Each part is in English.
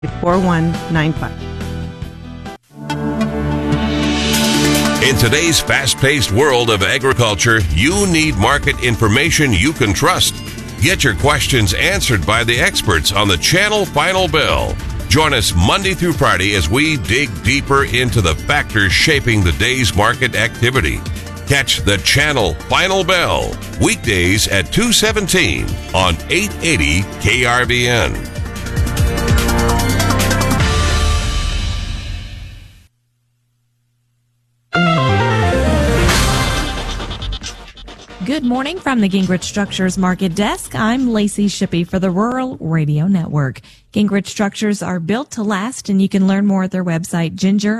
4195. In today's fast-paced world of agriculture, you need market information you can trust. Get your questions answered by the experts on the Channel Final Bell. Join us Monday through Friday as we dig deeper into the factors shaping the day's market activity. Catch the Channel Final Bell weekdays at 2:17 on 880 KRVN. Good morning from the Gingrich Structures Market Desk. I'm Lacey Shippey for the Rural Radio Network. Gingrich Structures are built to last, and you can learn more at their website,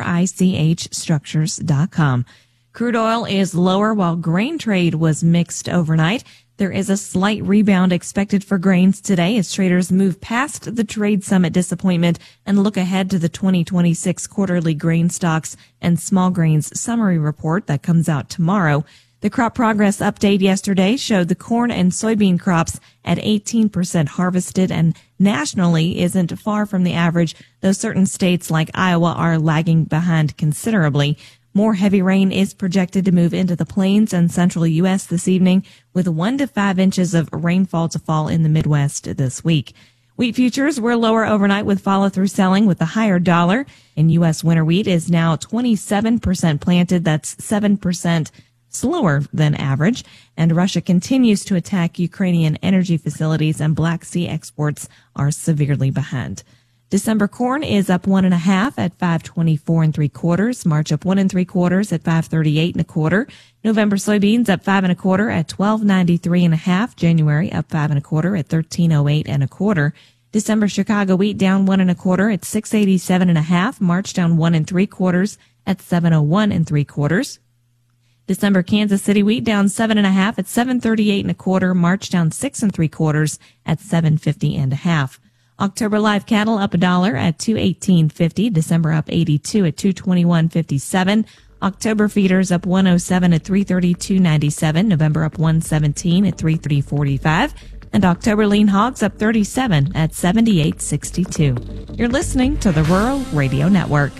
gingerichstructures.com. Crude oil is lower while grain trade was mixed overnight. There is a slight rebound expected for grains today as traders move past the trade summit disappointment and look ahead to the 2026 quarterly grain stocks and small grains summary report that comes out tomorrow. The crop progress update yesterday showed the corn and soybean crops at 18% harvested and nationally isn't far from the average, though certain states like Iowa are lagging behind considerably. More heavy rain is projected to move into the plains and central U.S. this evening, with 1 to 5 inches of rainfall to fall in the Midwest this week. Wheat futures were lower overnight with follow-through selling with a higher dollar. And U.S. winter wheat is now 27% planted. That's 7% slower than average, and Russia continues to attack Ukrainian energy facilities, and Black Sea exports are severely behind. December corn is up 1.5 at 5.24 3/4. March up 1 3/4 at 5.38 1/4. November soybeans up 5 1/4 at 12.93 1/2. January up 5 1/4 at 13.08 1/4. December Chicago wheat down 1 1/4 at 6.87 1/2. March down 1 3/4 at 7.01 3/4. December Kansas City wheat down 7.5 at 7.38 1/4. March down 6 3/4 at 7.50 1/2. October live cattle up $1 at 218.50. December up 82 at 221.57. October feeders up 107 at 332.97. November up 117 at 330.45. And October lean hogs up 37 at 78.62. You're listening to the Rural Radio Network.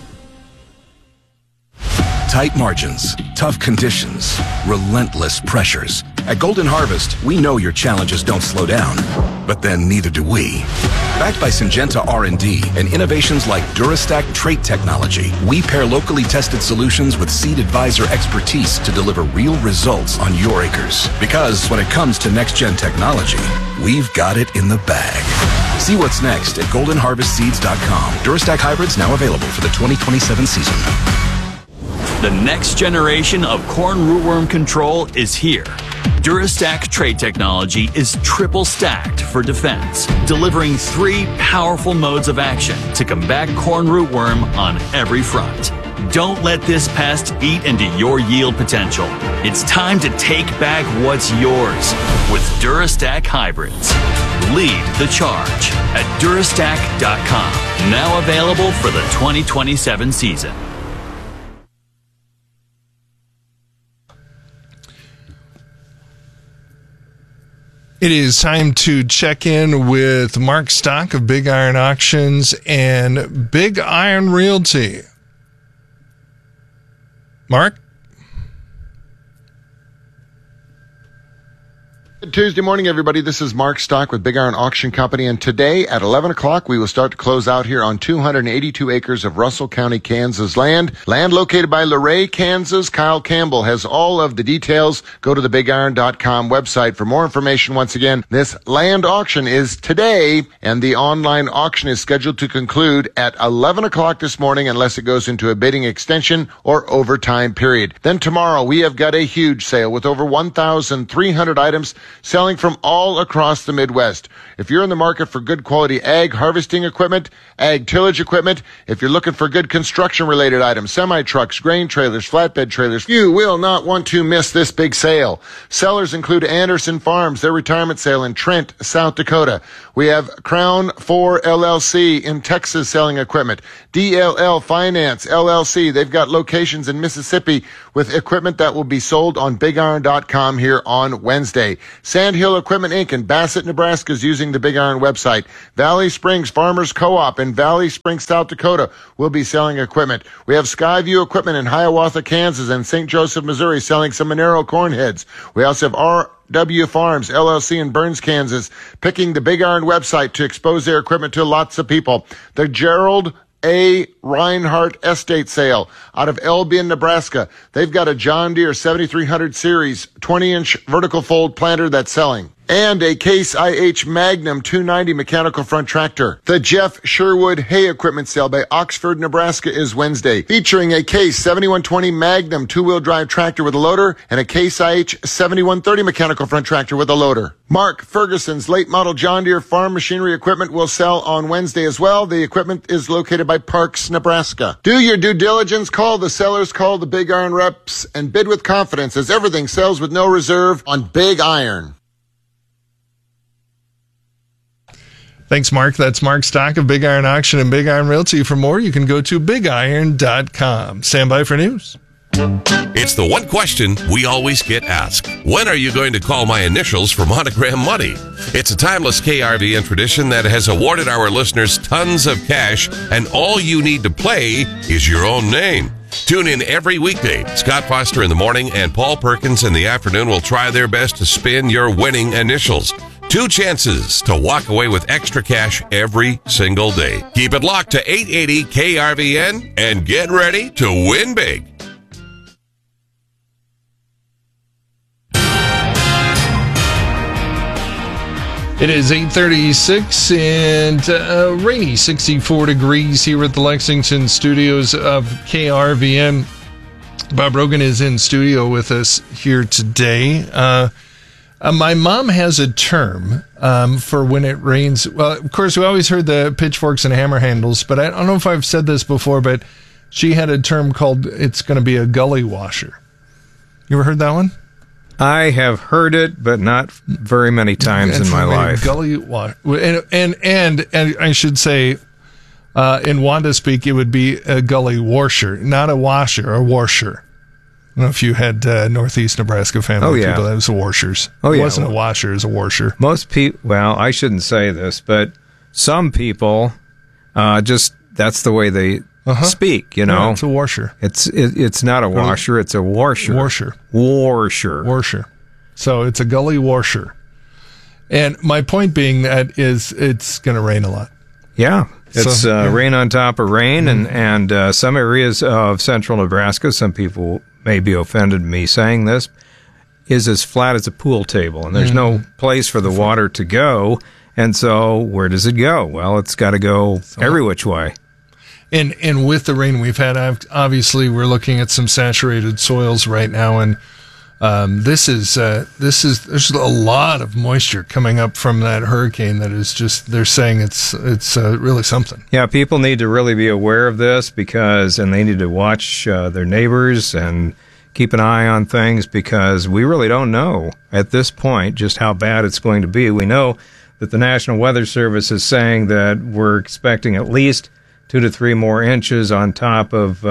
Tight margins, tough conditions, relentless pressures. At Golden Harvest, we know your challenges don't slow down, but then neither do we. Backed by Syngenta R&D and innovations like Durastack trait technology, we pair locally tested solutions with Seed Advisor expertise to deliver real results on your acres. Because when it comes to next-gen technology, we've got it in the bag. See what's next at goldenharvestseeds.com. Durastack hybrids now available for the 2027 season. The next generation of corn rootworm control is here. Durastack trait technology is triple stacked for defense, delivering 3 powerful modes of action to combat corn rootworm on every front. Don't let this pest eat into your yield potential. It's time to take back what's yours with Durastack hybrids. Lead the charge at Durastack.com. Now available for the 2027 season. It is time to check in with Mark Stock of Big Iron Auctions and Big Iron Realty. Mark? Good Tuesday morning, everybody. This is Mark Stock with Big Iron Auction Company, and today at 11 o'clock, we will start to close out here on 282 acres of Russell County, Kansas land. Land located by Luray, Kansas. Kyle Campbell has all of the details. Go to the BigIron.com website for more information. Once again, this land auction is today, and the online auction is scheduled to conclude at 11 o'clock this morning unless it goes into a bidding extension or overtime period. Then tomorrow, we have got a huge sale with over 1,300 items selling from all across the Midwest. If you're in the market for good quality ag harvesting equipment, ag tillage equipment, if you're looking for good construction related items, semi-trucks, grain trailers, flatbed trailers, you will not want to miss this big sale. Sellers include Anderson Farms, their retirement sale in Trent, South Dakota. We have Crown 4 LLC in Texas selling equipment. DLL Finance LLC, they've got locations in Mississippi with equipment that will be sold on BigIron.com here on Wednesday. Sandhill Equipment Inc. in Bassett, Nebraska is using the Big Iron website. Valley Springs Farmers Co-op in Valley Springs, South Dakota will be selling equipment. We have Skyview Equipment in Hiawatha, Kansas and St. Joseph, Missouri selling some Monero corn heads. We also have RW Farms LLC in Burns, Kansas, picking the Big Iron website to expose their equipment to lots of people. The Gerald A. Reinhardt Estate Sale out of Albion, Nebraska. They've got a John Deere 7300 series 20-inch vertical fold planter that's selling. And a Case IH Magnum 290 mechanical front tractor. The Jeff Sherwood Hay Equipment Sale by Oxford, Nebraska is Wednesday, featuring a Case 7120 Magnum two-wheel drive tractor with a loader and a Case IH 7130 mechanical front tractor with a loader. Mark Ferguson's late model John Deere farm machinery equipment will sell on Wednesday as well. The equipment is located by Parks, Nebraska. Do your due diligence. Call the sellers, call the Big Iron reps, and bid with confidence as everything sells with no reserve on Big Iron. Thanks, Mark. That's Mark Stock of Big Iron Auction and Big Iron Realty. For more, you can go to BigIron.com. Stand by for news. It's the one question we always get asked. When are you going to call my initials for Monogram Money? It's a timeless KRVN tradition that has awarded our listeners tons of cash, and all you need to play is your own name. Tune in every weekday. Scott Foster in the morning and Paul Perkins in the afternoon will try their best to spin your winning initials. 2 chances to walk away with extra cash every single day. Keep it locked to 880 KRVN and get ready to win big. It is 8:36 and rainy 64 degrees here at the Lexington studios of KRVN. Bob Rogan is in studio with us here today. My mom has a term for when it rains. Well, of course, we always heard the pitchforks and hammer handles, but I don't know if I've said this before, but she had a term called it's going to be a gully washer. You ever heard that one? I have heard it, but not very many times in my life. Gully washer. And I should say, in Wanda speak, it would be a gully washer, not a washer, a washer. I don't know if you had Northeast Nebraska family people. That was the washers. It wasn't a washer, it was a washer. Most people, well, I shouldn't say this, but some people just, that's the way they speak, you know. Yeah, it's a washer. It's not a washer, it's a washer. Washer. So it's a gully washer. And my point being that is it's going to rain a lot. Yeah. It's rain on top of rain, and some areas of central Nebraska, some people may be offended at me saying this, is as flat as a pool table, and there's no place for the water to go, and so where does it go? Well, it's got to go every which way. And with the rain we've had, obviously we're looking at some saturated soils right now, and there's a lot of moisture coming up from that hurricane that is just, they're saying it's really something. Yeah, people need to really be aware of this and they need to watch their neighbors and keep an eye on things, because we really don't know at this point just how bad it's going to be. We know that the National Weather Service is saying that we're expecting at least 2 to 3 more inches on top of,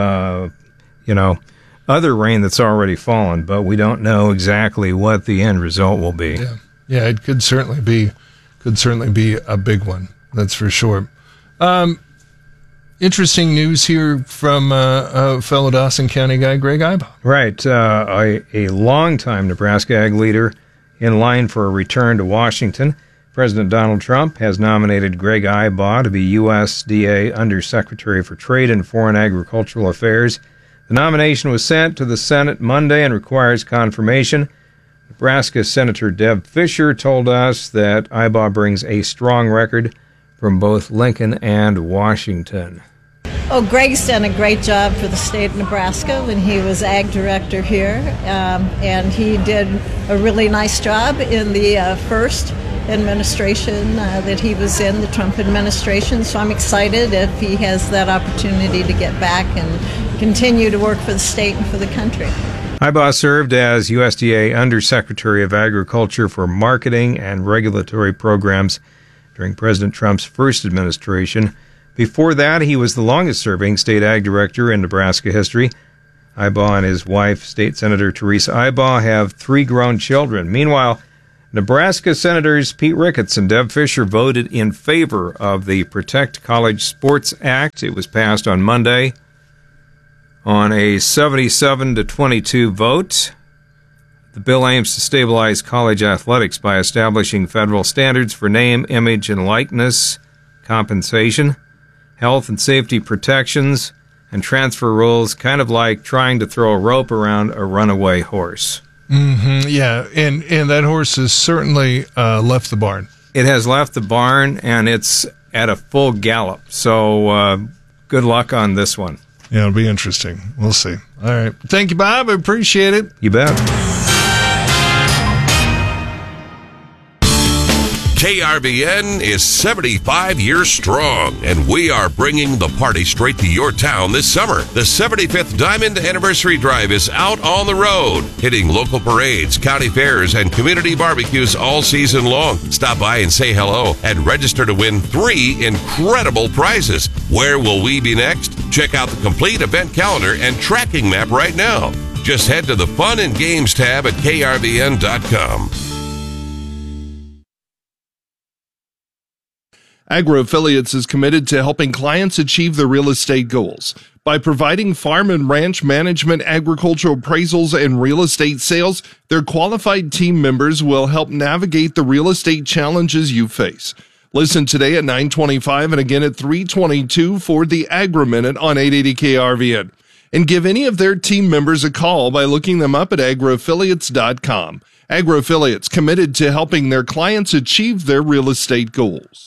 other rain that's already fallen, but we don't know exactly what the end result will be. Yeah, it could certainly be a big one. That's for sure. Interesting news here from a fellow Dawson County guy, Greg Ibaugh. Right, a longtime Nebraska ag leader in line for a return to Washington. President Donald Trump has nominated Greg Ibaugh to be USDA Undersecretary for Trade and Foreign Agricultural Affairs. The nomination was sent to the Senate Monday and requires confirmation. Nebraska Senator Deb Fischer told us that Ibaugh brings a strong record from both Lincoln and Washington. Oh, Greg's done a great job for the state of Nebraska when he was ag director here, and he did a really nice job in the first administration that he was in, the Trump administration. So I'm excited if he has that opportunity to get back and continue to work for the state and for the country. Ibaugh served as USDA Undersecretary of Agriculture for Marketing and Regulatory Programs during President Trump's first administration. Before that, he was the longest-serving state ag director in Nebraska history. Ibaugh and his wife, State Senator Teresa Ibaugh, have 3 grown children. Meanwhile, Nebraska Senators Pete Ricketts and Deb Fischer voted in favor of the Protect College Sports Act. It was passed on Monday on a 77-22 vote. The bill aims to stabilize college athletics by establishing federal standards for name, image, and likeness, compensation, health and safety protections, and transfer rules, kind of like trying to throw a rope around a runaway horse. Mm-hmm, yeah, and that horse has certainly left the barn. It has left the barn, and it's at a full gallop. So good luck on this one. Yeah, it'll be interesting. We'll see. All right. Thank you, Bob. I appreciate it. You bet. KRVN is 75 years strong, and we are bringing the party straight to your town this summer. The 75th Diamond Anniversary Drive is out on the road, hitting local parades, county fairs, and community barbecues all season long. Stop by and say hello and register to win 3 incredible prizes. Where will we be next? Check out the complete event calendar and tracking map right now. Just head to the Fun and Games tab at krvn.com. AgroAffiliates is committed to helping clients achieve their real estate goals. By providing farm and ranch management, agricultural appraisals, and real estate sales, their qualified team members will help navigate the real estate challenges you face. Listen today at 9:25 and again at 3:22 for the Agri Minute on 880 KRVN. And give any of their team members a call by looking them up at agroaffiliates.com. AgroAffiliates, committed to helping their clients achieve their real estate goals.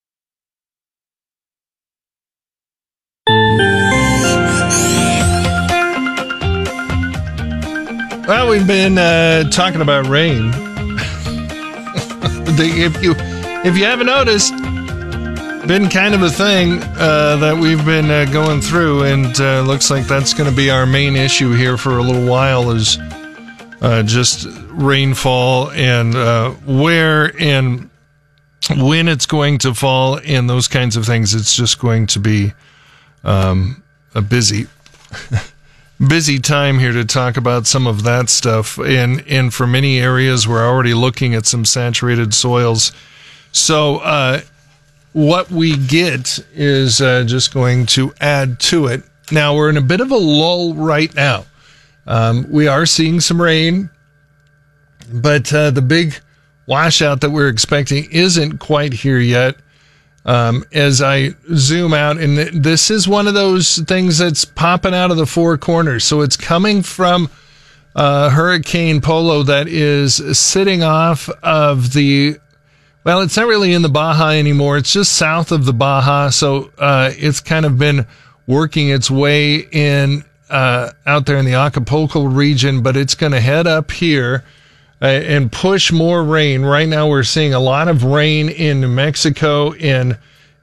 Well, we've been talking about rain. If you haven't noticed, been kind of a thing that we've been going through, and looks like that's going to be our main issue here for a little while, is just rainfall and where and when it's going to fall and those kinds of things. It's just going to be a busy time here to talk about some of that stuff. And for many areas, we're already looking at some saturated soils. So what we get is just going to add to it. Now, we're in a bit of a lull right now. We are seeing some rain, but the big washout that we're expecting isn't quite here yet. As I zoom out, and this is one of those things that's popping out of the 4 corners. So it's coming from Hurricane Polo that is sitting off of well, it's not really in the Baja anymore. It's just south of the Baja. So it's kind of been working its way in out there in the Acapulco region, but it's going to head up here and push more rain. Right now we're seeing a lot of rain in New Mexico, in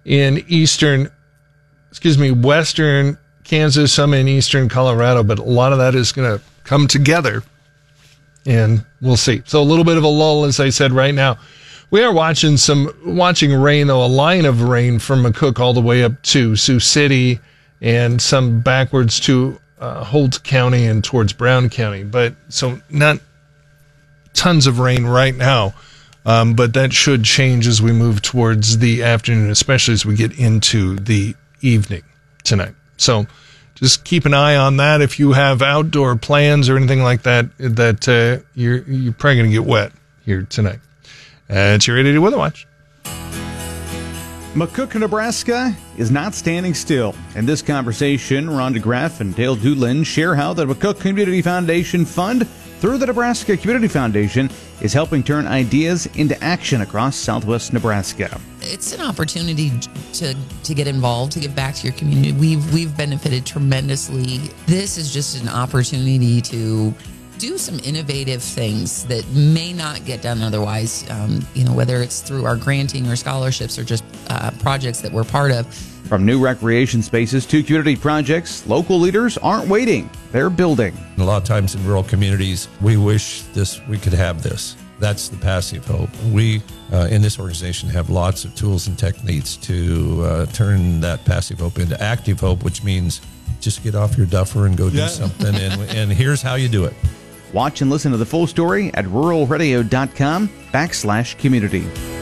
western Kansas, some in eastern Colorado, but a lot of that is going to come together, and we'll see. So a little bit of a lull, as I said, right now. We are watching rain, though, a line of rain from McCook all the way up to Sioux City and some backwards to Holt County and towards Brown County. But so not tons of rain right now, but that should change as we move towards the afternoon, especially as we get into the evening tonight. So just keep an eye on that. If you have outdoor plans or anything like that, you're probably going to get wet here tonight. It's your 880 Weather Watch. McCook, Nebraska is not standing still. In this conversation, Ron DeGraff and Dale Doolin share how the McCook Community Foundation Fund, through the Nebraska Community Foundation, is helping turn ideas into action across southwest Nebraska. It's an opportunity to get involved, to give back to your community. We've benefited tremendously. This is just an opportunity to do some innovative things that may not get done otherwise, whether it's through our granting or scholarships or just projects that we're part of. From new recreation spaces to community projects, local leaders aren't waiting, they're building. A lot of times in rural communities, we wish we could have this. That's the passive hope. We, in this organization, have lots of tools and techniques to turn that passive hope into active hope, which means just get off your duffer and go do something. And here's how you do it. Watch and listen to the full story at ruralradio.com/community.